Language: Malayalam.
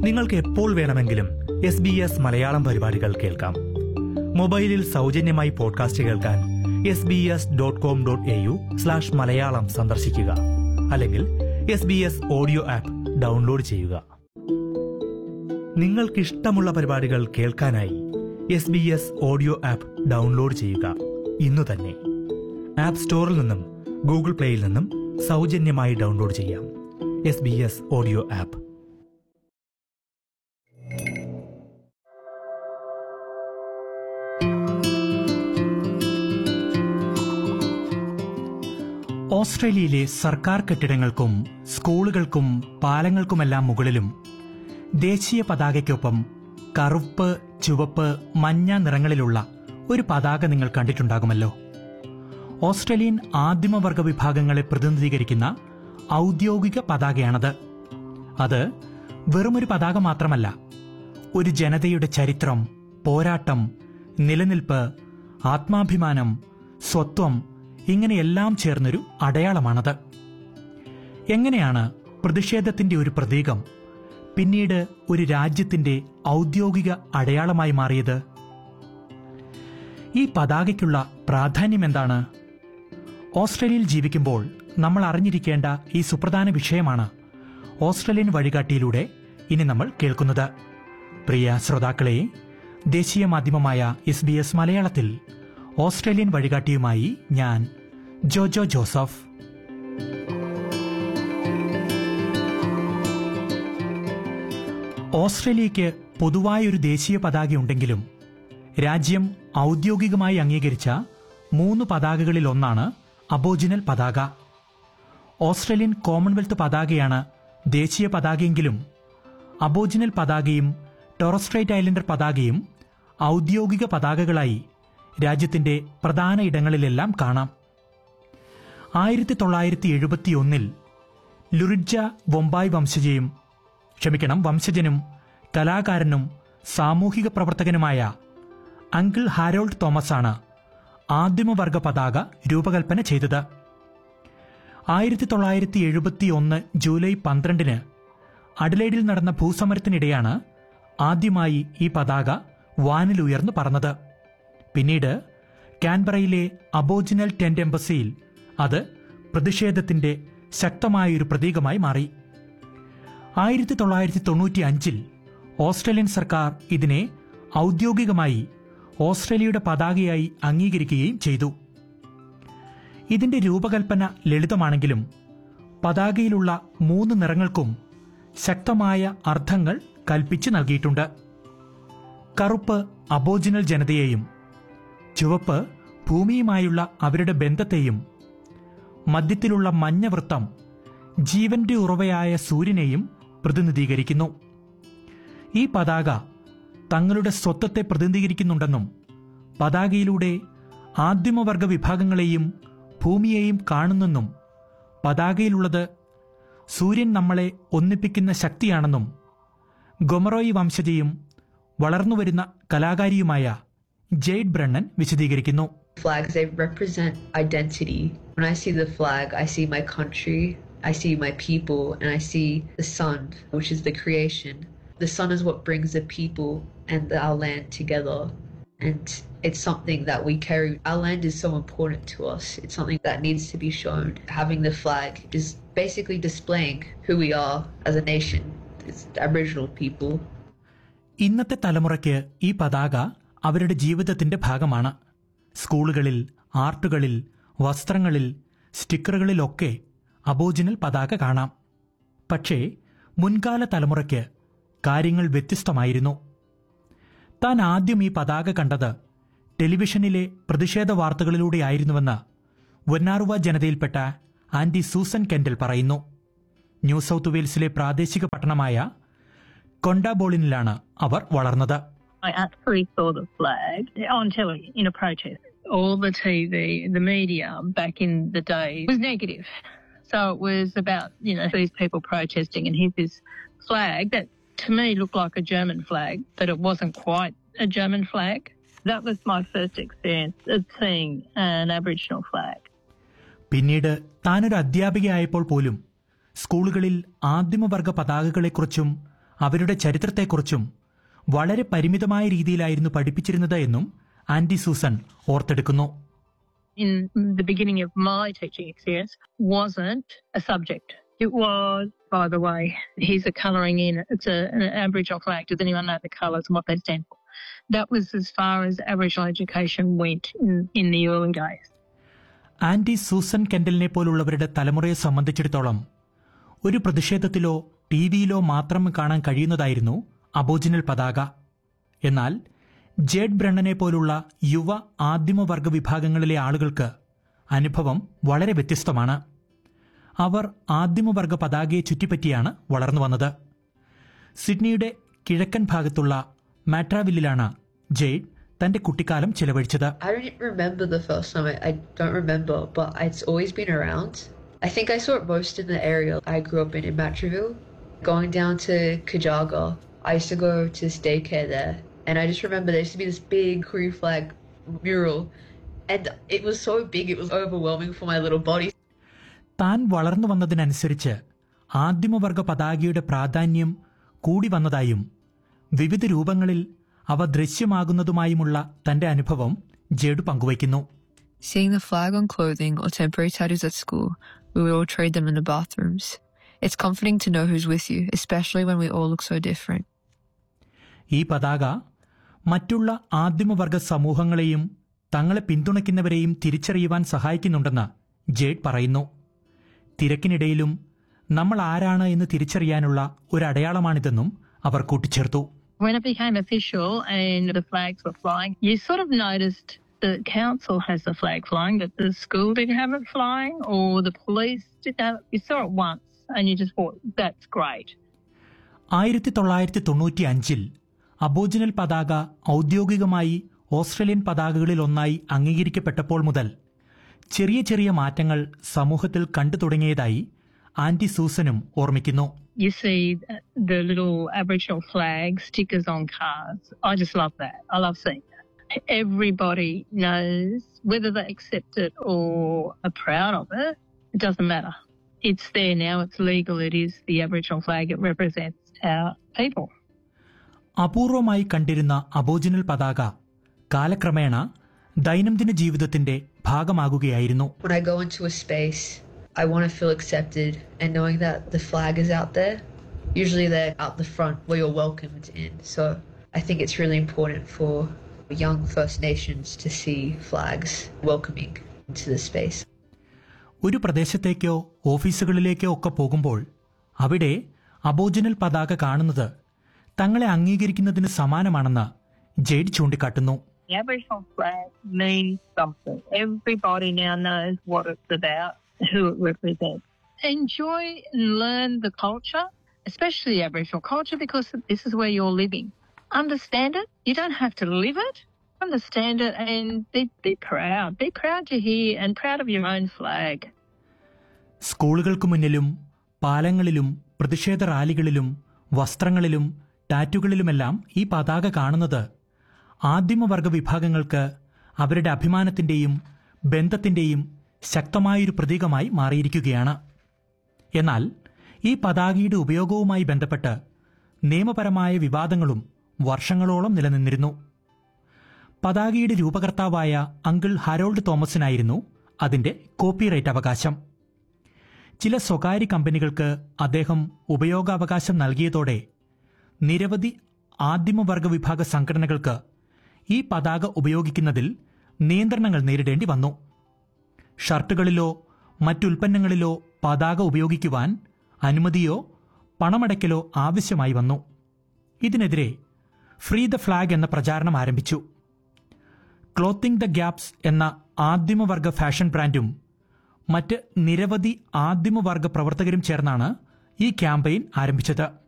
നിങ്ങൾക്ക് എപ്പോൾ വേണമെങ്കിലും SBS മലയാളം പരിപാടികൾ കേൾക്കാം. മൊബൈലിൽ സൗജന്യമായി പോഡ്കാസ്റ്റ് കേൾക്കാൻ sbs.com.au/malayalam സന്ദർശിക്കുക. അല്ലെങ്കിൽ SBS ഓഡിയോ ആപ്പ് ഡൗൺലോഡ് ചെയ്യുക. നിങ്ങൾക്കിഷ്ടമുള്ള പരിപാടികൾ കേൾക്കാനായി SBS ഓഡിയോ ആപ്പ് ഡൗൺലോഡ് ചെയ്യുക. ഇന്നു തന്നെ ആപ്പ് സ്റ്റോറിൽ നിന്നും ഗൂഗിൾ പ്ലേയിൽ നിന്നും സൗജന്യമായി ഡൗൺലോഡ് ചെയ്യാം. SBS audio app. ഓസ്ട്രേലിയയിലെ സർക്കാർ കെട്ടിടങ്ങൾക്കും സ്കൂളുകൾക്കും പാലങ്ങൾക്കുമെല്ലാം മുകളിലും ദേശീയ പതാകയ്ക്കൊപ്പം കറുപ്പ്, ചുവപ്പ്, മഞ്ഞ നിറങ്ങളിലുള്ള ഒരു പതാക നിങ്ങൾ കണ്ടിട്ടുണ്ടാകുമല്ലോ. ഓസ്ട്രേലിയൻ ആദിമവർഗ വിഭാഗങ്ങളെ പ്രതിനിധീകരിക്കുന്ന ഔദ്യോഗിക പതാകയാണത്. അത് വെറുമൊരു പതാക മാത്രമല്ല, ഒരു ജനതയുടെ ചരിത്രം, പോരാട്ടം, നിലനിൽപ്പ്, ആത്മാഭിമാനം, സ്വത്വം, ഇങ്ങനെയെല്ലാം ചേർന്നൊരു അടയാളമാണത്. എങ്ങനെയാണ് പ്രതിഷേധത്തിന്റെ ഒരു പ്രതീകം പിന്നീട് ഒരു രാജ്യത്തിന്റെ ഔദ്യോഗിക അടയാളമായി മാറിയത്? ഈ പതാകയ്ക്കുള്ള പ്രാധാന്യം എന്താണ്? ഓസ്ട്രേലിയയിൽ ജീവിക്കുമ്പോൾ നമ്മൾ അറിഞ്ഞിരിക്കേണ്ട ഈ സുപ്രധാന വിഷയമാണ് ഓസ്ട്രേലിയൻ വഴികാട്ടിയിലൂടെ ഇനി നമ്മൾ കേൾക്കുന്നത്. പ്രിയ ശ്രോതാക്കളെ, ദേശീയ മാധ്യമമായ SBS മലയാളത്തിൽ ഓസ്ട്രേലിയൻ വഴികാട്ടിയുമായി ഞാൻ ജോജോ ജോസഫ്. ഓസ്ട്രേലിയയ്ക്ക് പൊതുവായൊരു ദേശീയ പതാകയുണ്ടെങ്കിലും രാജ്യം ഔദ്യോഗികമായി അംഗീകരിച്ച 3 പതാകകളിൽ ഒന്നാണ് അബോജിനൽ പതാക. ഓസ്ട്രേലിയൻ കോമൺവെൽത്ത് പതാകയാണ് ദേശീയ പതാകയെങ്കിലും അബോജിനൽ പതാകയും ടോറസ് സ്ട്രൈറ്റ് ഐലൻഡർ പതാകയും ഔദ്യോഗിക പതാകകളായി രാജ്യത്തിന്റെ പ്രധാന ഇടങ്ങളിലെല്ലാം കാണാം. 1971 ലുറിഡ്ജ വൊംബായ് വംശജനും കലാകാരനും സാമൂഹിക പ്രവർത്തകനുമായ അങ്കിൾ ഹാരോൾഡ് തോമസാണ് ആദിമവർഗ പതാക രൂപകൽപ്പന ചെയ്തത്. 1971 ജൂലൈ 12 അഡലേഡിൽ നടന്ന ഭൂസമരത്തിനിടെയാണ് ആദ്യമായി ഈ പതാക വാനിലുയർന്നു പറന്നത്. പിന്നീട് കാൻബറയിലെ അബോജിനൽ ടെന്റ് എംബസിയിൽ അത് പ്രതിഷേധത്തിന്റെ ശക്തമായൊരു പ്രതീകമായി മാറി. 1995 ഓസ്ട്രേലിയൻ സർക്കാർ ഇതിനെ ഔദ്യോഗികമായി ഓസ്ട്രേലിയയുടെ പതാകയായി അംഗീകരിക്കുകയും ചെയ്തു. ഇതിന്റെ രൂപകൽപ്പന ലളിതമാണെങ്കിലും പതാകയിലുള്ള 3 നിറങ്ങൾക്കും ശക്തമായ അർത്ഥങ്ങൾ കൽപ്പിച്ചു നൽകിയിട്ടുണ്ട്. കറുപ്പ് അബോജിനൽ ജനതയെയും, ചുവപ്പ് ഭൂമിയുമായുള്ള അവരുടെ ബന്ധത്തെയും, മധ്യത്തിലുള്ള മഞ്ഞ വൃത്തം ജീവന്റെ ഉറവയായ സൂര്യനെയും പ്രതിനിധീകരിക്കുന്നു. ഈ പതാക തങ്ങളുടെ സ്വത്വത്തെ പ്രതിനിധീകരിക്കുന്നുണ്ടെന്നും പതാകയിലൂടെ ആദിമവർഗ വിഭാഗങ്ങളെയും ഭൂമിയെയും കാണുന്നെന്നും പതാകയിലുള്ളത് സൂര്യൻ നമ്മളെ ഒന്നിപ്പിക്കുന്ന ശക്തിയാണെന്നും ഗൊമറോയി വംശജയും വളർന്നുവരുന്ന കലാകാരിയുമായ ജെയ്ഡ് ബ്രണ്ണൻ വിശദീകരിക്കുന്നു. Flags, they represent identity. When I see the flag, I see my country, I see my people, and I see the sun, which is the creation. The sun is what brings the people and our land together. And it's something that we carry. Our land is so important to us. It's something that needs to be shown. Having the flag is basically displaying who we are as a nation. It's Aboriginal people. ഇന്നത്തെ തലമുറയ്ക്ക് ഈ പതാക അവരുടെ ജീവിതത്തിന്റെ ഭാഗമാണ്. സ്കൂളുകളിൽ, ആർട്ടുകളിൽ, വസ്ത്രങ്ങളിൽ, സ്റ്റിക്കറുകളിലൊക്കെ അബോജിനൽ പതാക കാണാം. പക്ഷേ മുൻകാല തലമുറയ്ക്ക് കാര്യങ്ങൾ വ്യത്യസ്തമായിരുന്നു. താൻ ആദ്യം ഈ പതാക കണ്ടത് ടെലിവിഷനിലെ പ്രതിഷേധ വാർത്തകളിലൂടെയായിരുന്നുവെന്ന് വൊന്നാറുവ ജനതയിൽപ്പെട്ട ആന്റി സൂസൻ കെൻഡൽ പറയുന്നു. ന്യൂ സൗത്ത് വെയിൽസിലെ പ്രാദേശിക പട്ടണമായ കൊണ്ടാബോളിനിലാണ് അവർ വളർന്നത്. I actually saw the flag on telly in a protest. All the TV, the media back in the day was negative. So it was about, these people protesting, and here's this flag that to me looked like a German flag, but it wasn't quite a German flag. That was my first experience of seeing an Aboriginal flag. പിന്നീട് താനൊരു അധ്യാപികയായപ്പോൾ പോലും സ്കൂളുകളിൽ ആദിമവർഗ പതാകകളെക്കുറിച്ചും അവരുടെ ചരിത്രത്തെക്കുറിച്ചും വളരെ പരിമിതമായ രീതിയിലായിരുന്നു പഠിപ്പിച്ചിരുന്നത് എന്നും anti Susan ഓർത്തെടുക്കുന്നു. In the beginning of my teaching experience, wasn't a subject. It was, by the way, here's a colouring in. It's an Aboriginal flag. Does anyone know the colours and what they stand for? That was as far as Aboriginal education went in the early days. Anti Susan കെൻഡലിനെ പോലുള്ളവരുടെ തലമുറയെ സംബന്ധിച്ചിടത്തോളം ഒരു പ്രതിഷേധത്തിലോ ടിവിയിലോ മാത്രം കാണാൻ കഴിയുന്നതായിരുന്നു അബോജിനൽ പതാക. എന്നാൽ ജേഡ് ബ്രണ്ണനെ പോലുള്ള യുവ ആദിമവർഗ വിഭാഗങ്ങളിലെ ആളുകൾക്ക് അനുഭവം വളരെ വ്യത്യസ്തമാണ്. അവർ ആദിമവർഗ പതാകയെ ചുറ്റിപ്പറ്റിയാണ് വളർന്നു വന്നത്. സിഡ്നിയുടെ കിഴക്കൻ ഭാഗത്തുള്ള മാട്രാവില്ലിലാണ് ജെയ്ഡ് തന്റെ കുട്ടിക്കാലം ചിലവഴിച്ചത്. I don't remember the first time. I don't remember, but it's always been around. I think I saw it most in the area I grew up in Matraville. Going down to Kajaga, I used to go to daycare there, and I just remember there used to be this big Korean flag mural, and it was so big it was overwhelming for my little body. താൻ വളർന്നു വന്നതിനനുസരിച്ച് ആദിമവർഗ പതാകയുടെ പ്രാധാന്യം കൂടി വന്നതായും വിവിധ രൂപങ്ങളിൽ അവ ദൃശ്യമാകുന്നതുമായുമുള്ള തന്റെ അനുഭവം ജേഡ് പങ്കുവയ്ക്കുന്നു. Seeing the flag on clothing or temporary tattoos at school, we would all trade them in the bathrooms. It's comforting to know who's with you, especially when we all look so different. ഈ പതാക മറ്റുള്ള ആദിമവർഗ സമൂഹങ്ങളെയും തങ്ങളെ പിന്തുണയ്ക്കുന്നവരെയും തിരിച്ചറിയുവാൻ സഹായിക്കുന്നുണ്ടെന്ന് ജേഡ് പറയുന്നു. തിരക്കിനിടയിലും നമ്മൾ ആരാണ് എന്ന് തിരിച്ചറിയാനുള്ള ഒരു അടയാളമാണിതെന്നും അവർ കൂട്ടിച്ചേർത്തു. When it became official and the flags were flying, you sort of noticed the council has the flag flying, but the school didn't have it flying, or the police didn't have it. You saw it once and you just thought, that's great. 1995 aboriginal പതാക ഔദ്യോഗികമായി ഓസ്ട്രേലിയൻ പതാകകളിൽ ഒന്നായി അംഗീകരിക്കപ്പെട്ടപ്പോൾ മുതൽ ചെറിയ ചെറിയ മാറ്റങ്ങൾ സമൂഹത്തിൽ കണ്ടു തുടങ്ങിയതായി ആന്റി സൂസനും ഓർമ്മിക്കുന്നു. You see the little Aboriginal flag stickers on cars. I just love that. I love seeing that. Everybody knows whether they accept it or are proud of it. It doesn't matter. It's there now. It's legal. It is the Aboriginal flag. It represents our people. അപൂർവമായി കണ്ടിരുന്ന അബോജിനൽ പതാക കാലക്രമേണ ദൈനംദിന ജീവിതത്തിന്റെ ഭാഗമാകുകയായിരുന്നു. When I go into a space, I want to feel accepted, and knowing that the flag is out there, usually they're out the front where you're welcomed in. So I think it's really important for young First Nations to see flags welcoming into the space. ഒരു പ്രദേശത്തേക്കോ ഓഫീസുകളിലേക്കോ ഒക്കെ പോകുമ്പോൾ അവിടെ അബോജിനൽ പതാക കാണുന്നത് തങ്ങളെ അംഗീകരിക്കുന്നതിന് സമാനമാണെന്ന് ജെയ്ഡ് ചൂണ്ടിക്കാട്ടുന്നു. The Aboriginal flag means something. Everybody now knows what it's about, who it represents. Enjoy and learn the culture, especially the Aboriginal culture, because this is where you're living. Understand it. You don't have to live it. Understand it and be proud. Be proud you're here and proud of your own flag. സ്കൂളുകൾക്ക് മുന്നിലും പാലങ്ങളിലും പ്രതിഷേധ റാലികളിലും വസ്ത്രങ്ങളിലും ടാറ്റുകളിലുമെല്ലാം ഈ പതാക കാണുന്നത് ആദിമവർഗ വിഭാഗങ്ങൾക്ക് അവരുടെ അഭിമാനത്തിന്റെയും ബന്ധത്തിന്റെയും ശക്തമായൊരു പ്രതീകമായി മാറിയിരിക്കുകയാണ്. എന്നാൽ ഈ പതാകയുടെ ഉപയോഗവുമായി ബന്ധപ്പെട്ട് നിയമപരമായ വിവാദങ്ങളും വർഷങ്ങളോളം നിലനിന്നിരുന്നു. പതാകയുടെ രൂപകർത്താവായ അങ്കിൾ ഹരോൾഡ് തോമസിനായിരുന്നു അതിന്റെ കോപ്പിറൈറ്റ് അവകാശം. ചില സ്വകാര്യ കമ്പനികൾക്ക് അദ്ദേഹം ഉപയോഗാവകാശം നൽകിയതോടെ നിരവധി ആദിമവർഗ വിഭാഗ സംഘടനകൾക്ക് ഈ പതാക ഉപയോഗിക്കുന്നതിൽ നിയന്ത്രണങ്ങൾ നേരിടേണ്ടി വന്നു. ഷർട്ടുകളിലോ മറ്റുൽപ്പന്നങ്ങളിലോ പതാക ഉപയോഗിക്കുവാൻ അനുമതിയോ പണമടയ്ക്കലോ ആവശ്യമായി വന്നു. ഇതിനെതിരെ ഫ്രീ ദ ഫ്ലാഗ് എന്ന പ്രചാരണം ആരംഭിച്ചു. ക്ലോത്തിങ് ദ ഗ്യാപ്സ് എന്ന ആദിമവർഗ ഫാഷൻ ബ്രാൻഡും മറ്റ് നിരവധി ആദിമവർഗ പ്രവർത്തകരും ചേർന്നാണ് ഈ ക്യാമ്പയിൻ ആരംഭിച്ചത്.